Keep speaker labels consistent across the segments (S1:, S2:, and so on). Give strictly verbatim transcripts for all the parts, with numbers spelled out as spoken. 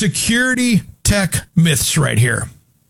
S1: security tech myths right here.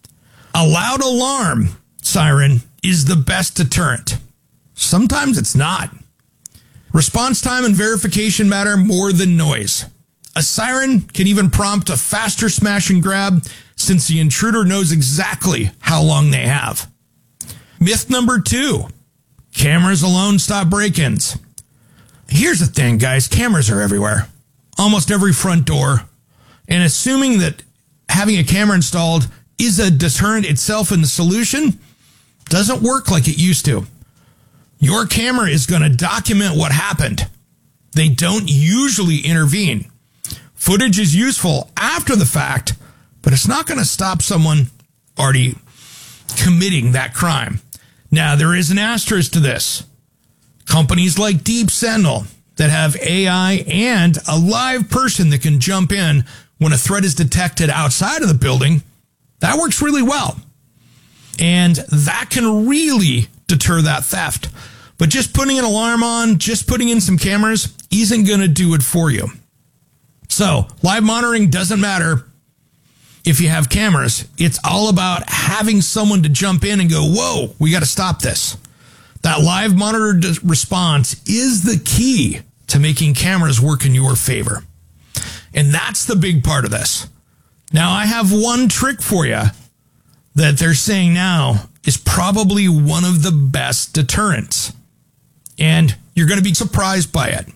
S1: A loud alarm siren is the best deterrent. Sometimes it's not. Response time and verification matter more than noise. A siren can even prompt a faster smash and grab since the intruder knows exactly how long they have. Myth number two, cameras alone stop break-ins. Here's the thing, guys. Cameras are everywhere. Almost every front door. And assuming that having a camera installed is a deterrent itself in the solution doesn't work like it used to. Your camera is going to document what happened. They don't usually intervene. Footage is useful after the fact, but it's not going to stop someone already committing that crime. Now, there is an asterisk to this. Companies like Deep Sentinel that have A I and a live person that can jump in when a threat is detected outside of the building, that works really well. And that can really deter that theft. But just putting an alarm on, just putting in some cameras isn't going to do it for you. So live monitoring doesn't matter if you have cameras. It's all about having someone to jump in and go, whoa, we got to stop this. That live monitor response is the key to making cameras work in your favor. And that's the big part of this. Now, I have one trick for you that they're saying now is probably one of the best deterrents. And you're going to be surprised by it.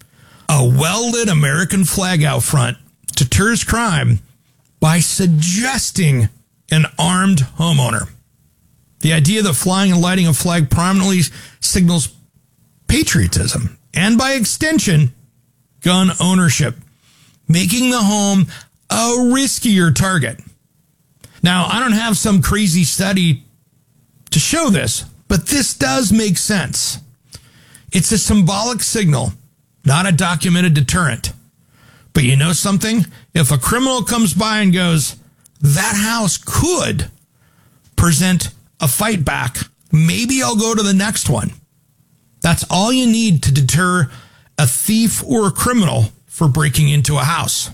S1: A well-lit American flag out front deters crime by suggesting an armed homeowner. The idea that flying and lighting a flag prominently signals patriotism and, by extension, gun ownership, making the home a riskier target. Now, I don't have some crazy study to show this, but this does make sense. It's a symbolic signal, not a documented deterrent. But you know something? If a criminal comes by and goes, that house could present a fight back, maybe I'll go to the next one. That's all you need to deter a thief or a criminal for breaking into a house.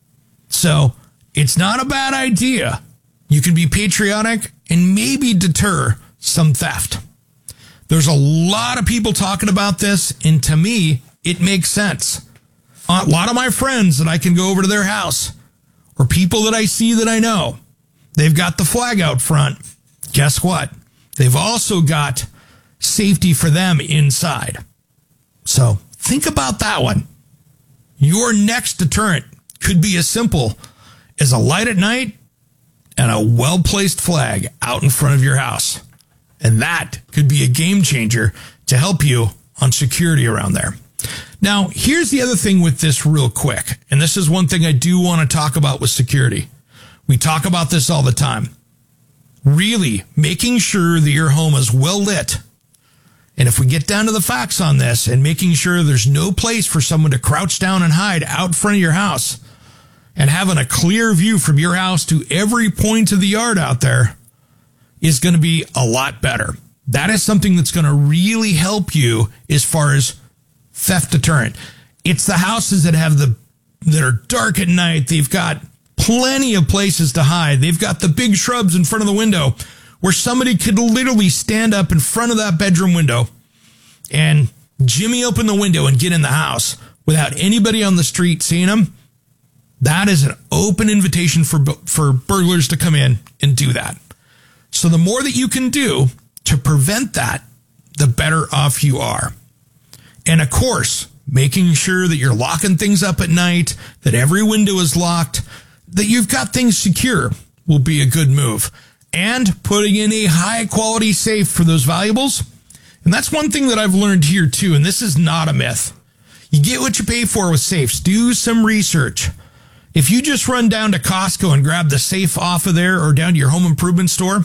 S1: So it's not a bad idea. You can be patriotic and maybe deter some theft. There's a lot of people talking about this, and to me, it makes sense. A lot of my friends that I can go over to their house, or people that I see that I know, they've got the flag out front. Guess what? They've also got safety for them inside. So think about that one. Your next deterrent could be as simple as a light at night and a well-placed flag out in front of your house. And that could be a game changer to help you on security around there. Now, here's the other thing with this real quick. And this is one thing I do want to talk about with security. We talk about this all the time. Really making sure that your home is well lit. And if we get down to the facts on this and making sure there's no place for someone to crouch down and hide out front of your house and having a clear view from your house to every point of the yard out there is going to be a lot better. That is something that's going to really help you as far as theft deterrent. It's the houses that have the that are dark at night. They've got plenty of places to hide. They've got the big shrubs in front of the window where somebody could literally stand up in front of that bedroom window and jimmy open the window and get in the house without anybody on the street seeing them. That is an open invitation for for burglars to come in and do that. So the more that you can do to prevent that, the better off you are. And of course, making sure that you're locking things up at night, that every window is locked, that you've got things secure will be a good move. And putting in a high quality safe for those valuables. And that's one thing that I've learned here too, and this is not a myth. You get what you pay for with safes. Do some research. If you just run down to Costco and grab the safe off of there or down to your home improvement store,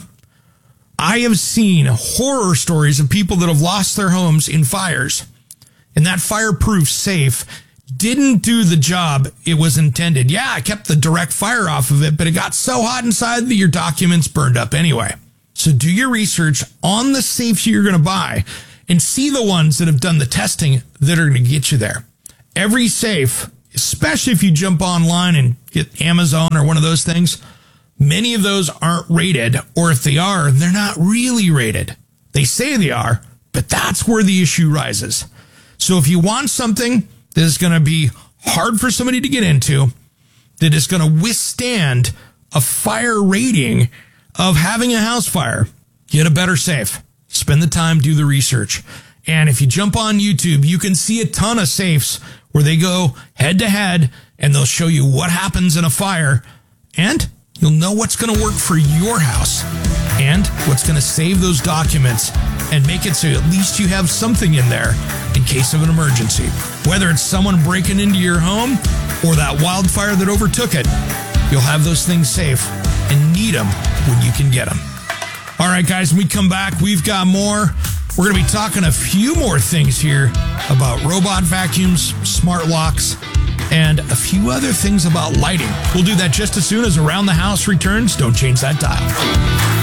S1: I have seen horror stories of people that have lost their homes in fires. And that fireproof safe didn't do the job it was intended. Yeah, I kept the direct fire off of it, but it got so hot inside that your documents burned up anyway. So do your research on the safes you're going to buy and see the ones that have done the testing that are going to get you there. Every safe, especially if you jump online and get Amazon or one of those things, many of those aren't rated, or if they are, they're not really rated. They say they are, but that's where the issue rises. So if you want something that is going to be hard for somebody to get into, that is going to withstand a fire rating of having a house fire, get a better safe. Spend the time, do the research. And if you jump on YouTube, you can see a ton of safes where they go head to head and they'll show you what happens in a fire, and you'll know what's going to work for your house and what's going to save those documents and make it so at least you have something in there in case of an emergency. Whether it's someone breaking into your home or that wildfire that overtook it, you'll have those things safe and need them when you can get them. All right, guys, when we come back, we've got more. We're going to be talking a few more things here about robot vacuums, smart locks, and a few other things about lighting. We'll do that just as soon as Around the House returns. Don't change that dial.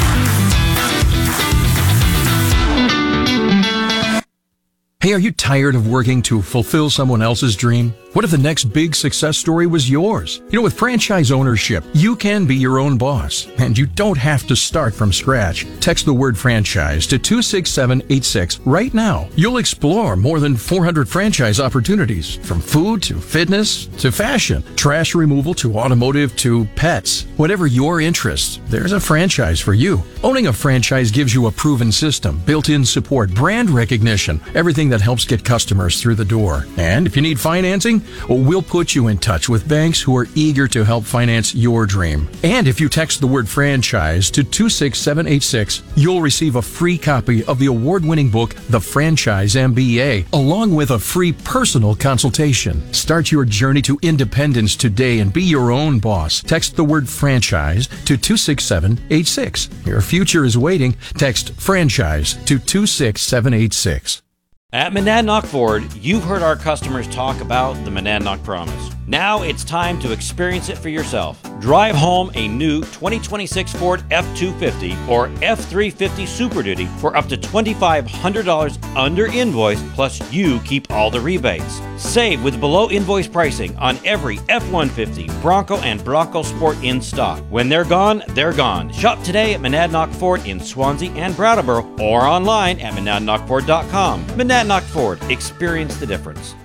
S2: Hey, are you tired of working to fulfill someone else's dream? What if the next big success story was yours? You know, with franchise ownership, you can be your own boss, and you don't have to start from scratch. Text the word franchise to two six seven eight six right now. You'll explore more than four hundred franchise opportunities, from food to fitness to fashion, trash removal to automotive to pets. Whatever your interest, there's a franchise for you. Owning a franchise gives you a proven system, built-in support, brand recognition, everything that helps get customers through the door. And if you need financing, well, we'll put you in touch with banks who are eager to help finance your dream. And if you text the word franchise to two six seven eight six, you'll receive a free copy of the award-winning book, The Franchise M B A, along with a free personal consultation. Start your journey to independence today and be your own boss. Text the word franchise to two six seven eight six. Your future is waiting. Text franchise to two six seven eight six.
S3: At Monadnock Ford, you've heard our customers talk about the Monadnock Promise. Now it's time to experience it for yourself. Drive home a new twenty twenty-six Ford F two fifty or F three fifty Super Duty for up to two thousand five hundred dollars under invoice, plus you keep all the rebates. Save with below invoice pricing on every F one fifty, Bronco, and Bronco Sport in stock. When they're gone, they're gone. Shop today at Monadnock Ford in Swansea and Brattleboro, or online at monadnock ford dot com. Monadnock Ford. Experience the difference.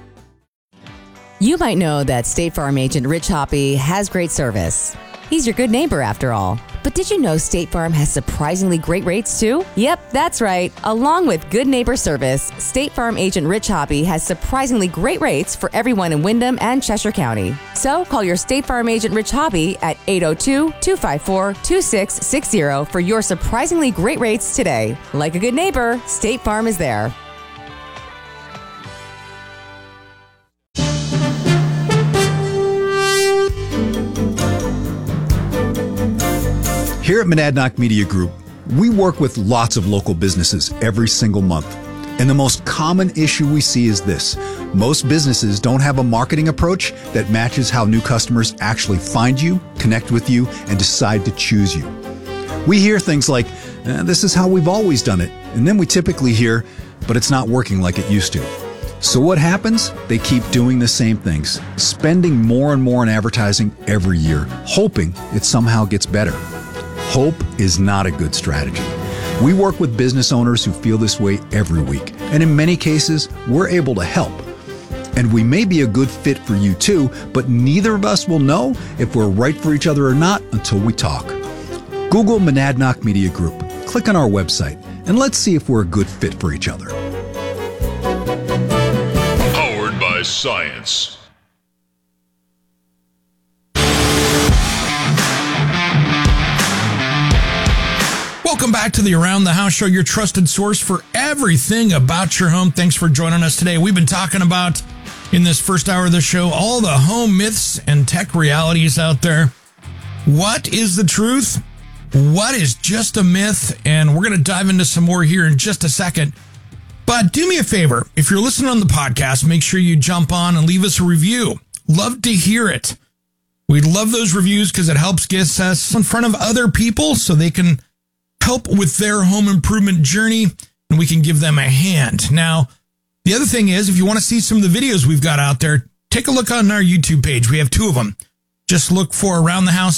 S4: You might know that State Farm agent Rich Hoppy has great service. He's your good neighbor after all. But did you know State Farm has surprisingly great rates too? Yep, that's right. Along with good neighbor service, State Farm agent Rich Hoppy has surprisingly great rates for everyone in Windham and Cheshire County. So call your State Farm agent Rich Hoppy at eight oh two, two five four, two six six zero for your surprisingly great rates today. Like a good neighbor, State Farm is there.
S5: Here at Monadnock Media Group, we work with lots of local businesses every single month. And the most common issue we see is this. Most businesses don't have a marketing approach that matches how new customers actually find you, connect with you, and decide to choose you. We hear things like, eh, this is how we've always done it. And then we typically hear, but it's not working like it used to. So what happens? They keep doing the same things, spending more and more on advertising every year, hoping it somehow gets better. Hope is not a good strategy. We work with business owners who feel this way every week, and in many cases, we're able to help. And we may be a good fit for you too, but neither of us will know if we're right for each other or not until we talk. Google Monadnock Media Group, click on our website, and let's see if we're a good fit for each other.
S6: Powered by science.
S1: Welcome back to the Around the House Show, your trusted source for everything about your home. Thanks for joining us today. We've been talking about, in this first hour of the show, all the home myths and tech realities out there. What is the truth? What is just a myth? And we're going to dive into some more here in just a second. But do me a favor. If you're listening on the podcast, make sure you jump on and leave us a review. Love to hear it. We love those reviews because it helps get us in front of other people so they can help with their home improvement journey, and we can give them a hand. Now, the other thing is, if you want to see some of the videos we've got out there, take a look on our YouTube page. We have two of them. Just look for Around the House